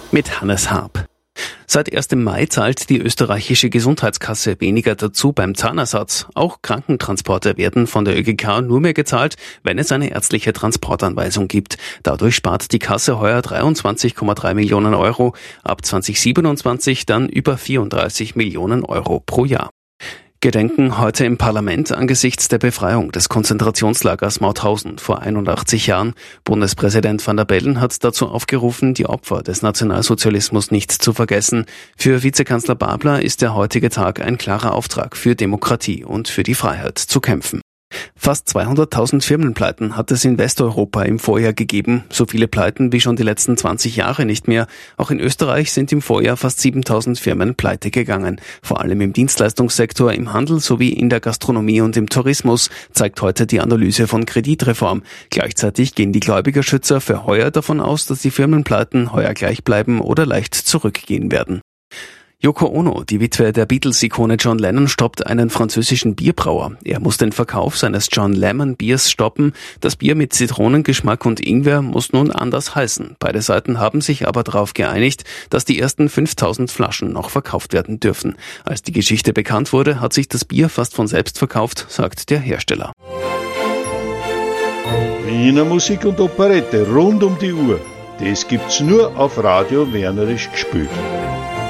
mit Hannes Harp. Seit 1. Mai zahlt die österreichische Gesundheitskasse weniger dazu beim Zahnersatz. Auch Krankentransporte werden von der ÖGK nur mehr gezahlt, wenn es eine ärztliche Transportanweisung gibt. Dadurch spart die Kasse heuer 23,3 Millionen Euro, ab 2027 dann über 34 Millionen Euro pro Jahr. Gedenken heute im Parlament angesichts der Befreiung des Konzentrationslagers Mauthausen vor 81 Jahren. Bundespräsident Van der Bellen hat dazu aufgerufen, die Opfer des Nationalsozialismus nicht zu vergessen. Für Vizekanzler Babler ist der heutige Tag ein klarer Auftrag, für Demokratie und für die Freiheit zu kämpfen. Fast 200.000 Firmenpleiten hat es in Westeuropa im Vorjahr gegeben. So viele Pleiten wie schon die letzten 20 Jahre nicht mehr. Auch in Österreich sind im Vorjahr fast 7.000 Firmen pleite gegangen. Vor allem im Dienstleistungssektor, im Handel sowie in der Gastronomie und im Tourismus, zeigt heute die Analyse von Kreditreform. Gleichzeitig gehen die Gläubigerschützer für heuer davon aus, dass die Firmenpleiten heuer gleich bleiben oder leicht zurückgehen werden. Yoko Ono, die Witwe der Beatles-Ikone John Lennon, stoppt einen französischen Bierbrauer. Er muss den Verkauf seines John Lemon Biers stoppen. Das Bier mit Zitronengeschmack und Ingwer muss nun anders heißen. Beide Seiten haben sich aber darauf geeinigt, dass die ersten 5.000 Flaschen noch verkauft werden dürfen. Als die Geschichte bekannt wurde, hat sich das Bier fast von selbst verkauft, sagt der Hersteller. Wiener Musik und Operette rund um die Uhr. Das gibt's nur auf Radio Wernerisch gespielt.